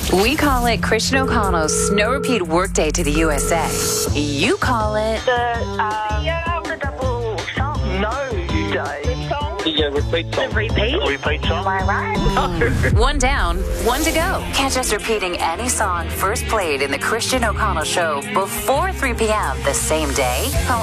We call it Christian O'Connell's Snow Repeat Workday to the USA. You call it... The double song. No, you don't. The song? The repeat song. The repeat? Repeat song. Am I right? No. One down, one to go. Catch us repeating any song first played in the Christian O'Connell Show before 3 p.m. the same day. Call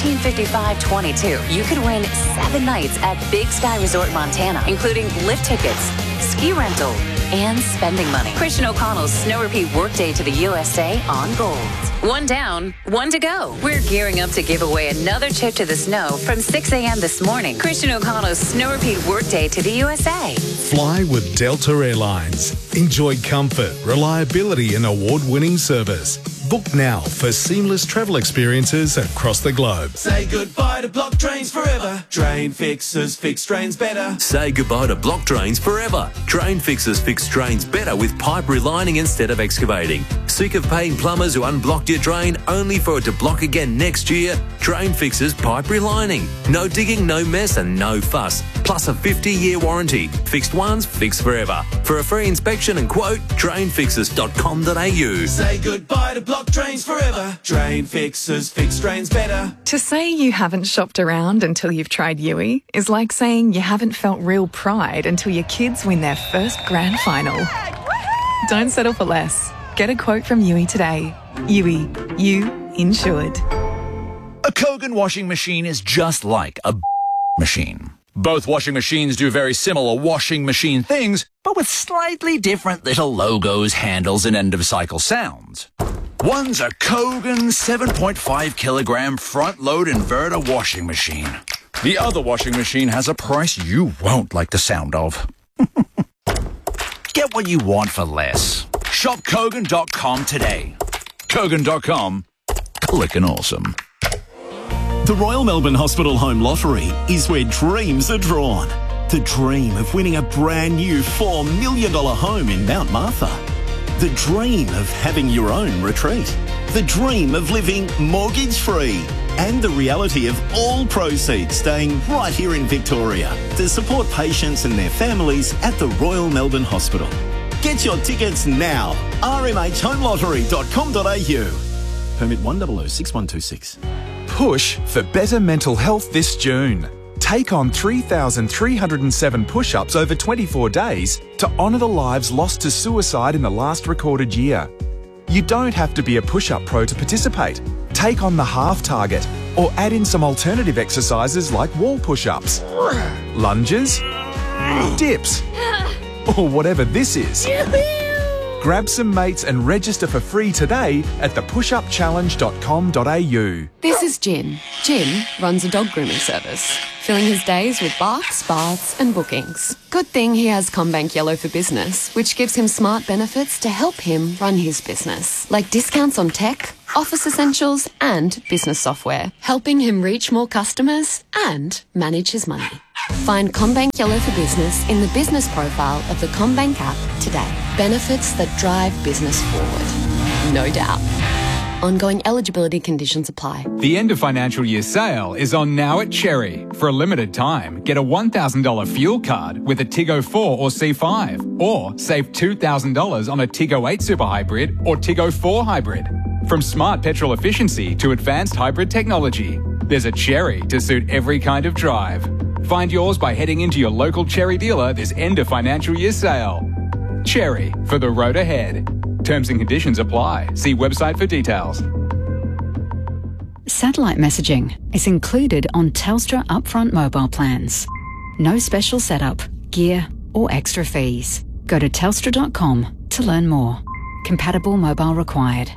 1355-22. You could win 7 nights at Big Sky Resort, Montana, including lift tickets, ski rental, and spending money. Christian O'Connell's Snow Repeat Workday to the USA on Gold. One down, one to go. We're gearing up to give away another trip to the snow from 6 a.m. this morning. Christian O'Connell's Snow Repeat Workday to the USA. Fly with Delta Airlines. Enjoy comfort, reliability and award-winning service. Book now for seamless travel experiences across the globe. Say goodbye to block drains forever. Drain fixers fix drains better. Say goodbye to block drains forever. Drain fixers fix drains better with pipe relining instead of excavating. Sick of paying plumbers who unblocked your drain only for it to block again next year? Drain fixers pipe relining. No digging, no mess and no fuss. Plus a 50-year warranty. Fixed once, fixed forever. For a free inspection and quote, drainfixers.com.au. Say goodbye to block drains forever. Drain fixers fix drains better. To say you haven't shopped around until you've tried Yui is like saying you haven't felt real pride until your kids win their first grand final. Don't settle for less. Get a quote from Yui today. Yui, you insured. A Kogan washing machine is just like a machine. Both washing machines do very similar washing machine things, but with slightly different little logos, handles, and end-of-cycle sounds. One's a Kogan 7.5 kilogram front-load inverter washing machine. The other washing machine has a price you won't like the sound of. Get what you want for less. Shop Kogan.com today. Kogan.com. Clickin' awesome. The Royal Melbourne Hospital Home Lottery is where dreams are drawn. The dream of winning a brand new $4 million home in Mount Martha. The dream of having your own retreat. The dream of living mortgage-free. And the reality of all proceeds staying right here in Victoria to support patients and their families at the Royal Melbourne Hospital. Get your tickets now. rmhhomelottery.com.au. Permit 1006126. Push for better mental health this June. Take on 3,307 push-ups over 24 days to honour the lives lost to suicide in the last recorded year. You don't have to be a push-up pro to participate. Take on the half target or add in some alternative exercises like wall push-ups, lunges, dips, or whatever this is. Grab some mates and register for free today at thepushupchallenge.com.au. This is Jim. Jim runs a dog grooming service, filling his days with barks, baths and bookings. Good thing he has CommBank Yellow for Business, which gives him smart benefits to help him run his business, like discounts on tech, office essentials and business software, helping him reach more customers and manage his money. Find CommBank Yellow for Business in the business profile of the CommBank app today. Benefits that drive business forward. No doubt. Ongoing eligibility conditions apply. The end of financial year sale is on now at Cherry. For a limited time, get a $1,000 fuel card with a Tiggo 4 or C5, or save $2,000 on a Tiggo 8 Super Hybrid or Tiggo 4 Hybrid. From smart petrol efficiency to advanced hybrid technology, there's a Cherry to suit every kind of drive. Find yours by heading into your local Cherry dealer this end of financial year sale. Cherry, for the road ahead. Terms and conditions apply. See website for details. Satellite messaging is included on Telstra upfront mobile plans. No special setup, gear or extra fees. Go to telstra.com to learn more. Compatible mobile required.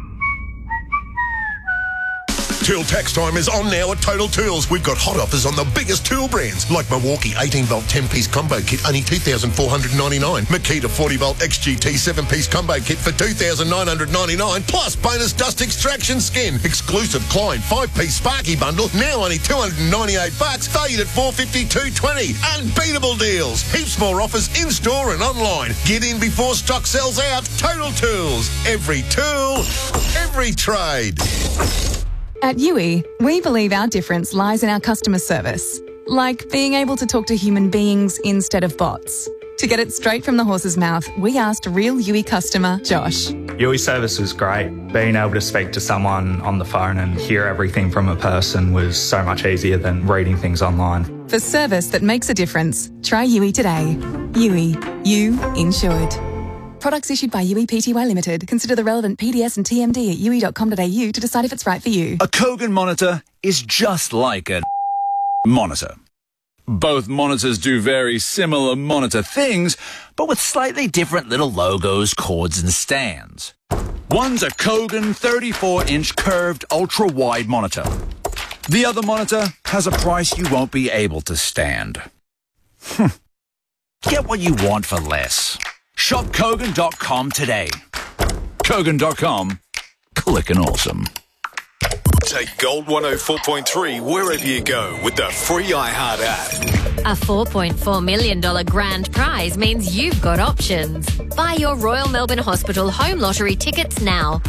Tool tax time is on now at Total Tools. We've got hot offers on the biggest tool brands, like Milwaukee 18-volt 10-piece combo kit, only $2,499. Makita 40-volt XGT 7-piece combo kit for $2,999, plus bonus dust extraction skin. Exclusive Klein 5-piece Sparky bundle, now only $298, valued at $452.20. Unbeatable deals. Heaps more offers in-store and online. Get in before stock sells out. Total Tools. Every tool, every trade. At Yui, we believe our difference lies in our customer service, like being able to talk to human beings instead of bots. To get it straight from the horse's mouth, we asked real Yui customer Josh. Yui service was great. Being able to speak to someone on the phone and hear everything from a person was so much easier than reading things online. For service that makes a difference, try Yui today. Yui, you insured. Products issued by Yui Pty Limited. Consider the relevant PDS and TMD at yui.com.au to decide if it's right for you. A Kogan monitor is just like a monitor. Both monitors do very similar monitor things, but with slightly different little logos, cords and stands. One's a Kogan 34-inch curved ultra-wide monitor. The other monitor has a price you won't be able to stand. Get what you want for less. Shop Kogan.com today. Kogan.com. Clickin' awesome. Take Gold 104.3 wherever you go with the free iHeart app. A $4.4 million grand prize means you've got options. Buy your Royal Melbourne Hospital Home Lottery tickets now.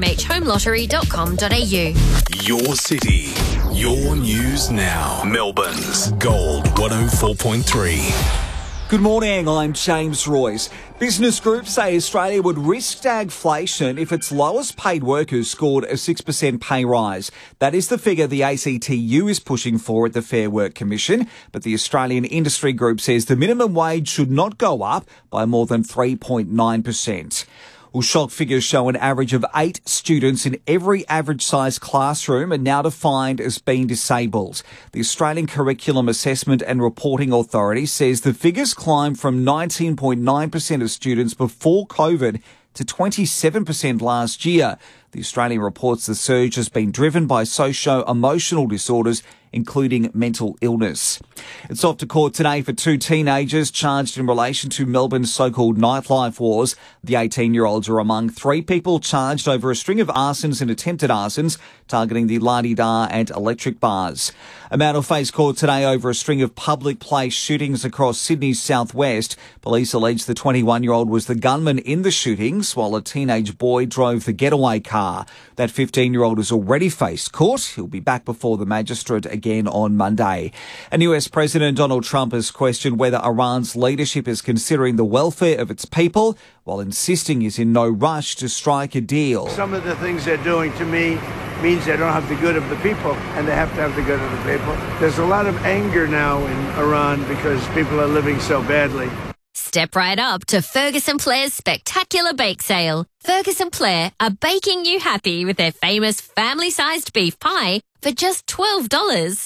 rmhhomelottery.com.au. Your city, your news now. Melbourne's Gold 104.3. Good morning, I'm James Royce. Business groups say Australia would risk stagflation if its lowest paid workers scored a 6% pay rise. That is the figure the ACTU is pushing for at the Fair Work Commission, but the Australian Industry Group says the minimum wage should not go up by more than 3.9%. Well, shock figures show an average of 8 students in every average-sized classroom are now defined as being disabled. The Australian Curriculum Assessment and Reporting Authority says the figures climbed from 19.9% of students before COVID to 27% last year. The Australian reports the surge has been driven by socio-emotional disorders, including mental illness. It's off to court today for 2 teenagers charged in relation to Melbourne's so-called nightlife wars. The 18-year-olds are among 3 people charged over a string of arsons and attempted arsons targeting the La-di-da and electric bars. A man will face court today over a string of public place shootings across Sydney's southwest. Police allege the 21-year-old was the gunman in the shootings while a teenage boy drove the getaway car. That 15-year-old has already faced court. He'll be back before the magistrate again on Monday. And US President Donald Trump has questioned whether Iran's leadership is considering the welfare of its people while insisting he's in no rush to strike a deal. Some of the things they're doing to me means they don't have the good of the people, and they have to have the good of the people. There's a lot of anger now in Iran because people are living so badly. Step right up to Ferguson Blair's spectacular bake sale. Ferguson Blair are baking you happy with their famous family-sized beef pie for just $12.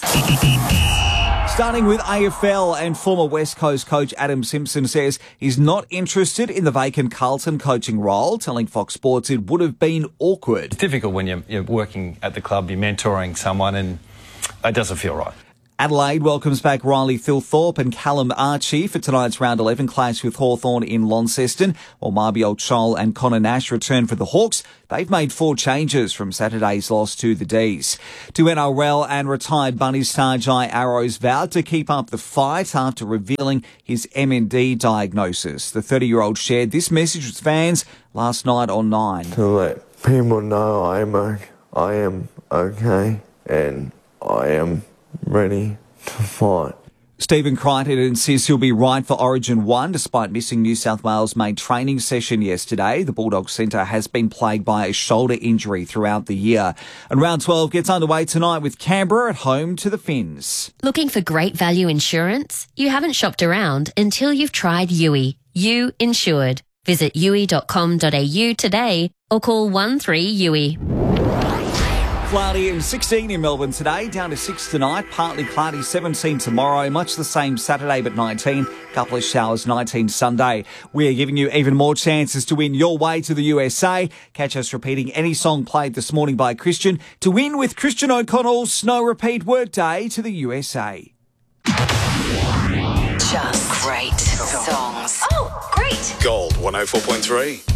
Starting with AFL, and former West Coast coach Adam Simpson says he's not interested in the vacant Carlton coaching role, telling Fox Sports it would have been awkward. It's difficult when you're working at the club, you're mentoring someone, and it doesn't feel right. Adelaide welcomes back Riley Thilthorpe and Callum Archie for tonight's round 11 clash with Hawthorn in Launceston, while Marbiol Chol and Connor Nash return for the Hawks. They've made 4 changes from Saturday's loss to the D's. To NRL, and retired Bunny star Jai Arrows vowed to keep up the fight after revealing his MND diagnosis. The 30-year-old shared this message with fans last night on 9. To let people know I am okay and I am ready to fight. Stephen Crichton insists he'll be right for Origin 1 despite missing New South Wales' main training session yesterday. The Bulldogs centre has been plagued by a shoulder injury throughout the year. And round 12 gets underway tonight with Canberra at home to the Finns. Looking for great value insurance? You haven't shopped around until you've tried Yui. You insured. Visit yui.com.au today or call 13-YUI. Cloudy and 16 in Melbourne today, down to 6 tonight, partly cloudy, 17 tomorrow, much the same Saturday but 19, couple of showers, 19 Sunday. We are giving you even more chances to win your way to the USA. Catch us repeating any song played this morning by Christian to win with Christian O'Connell's Snow Repeat Workday to the USA. Just great songs. Oh, great. Gold 104.3.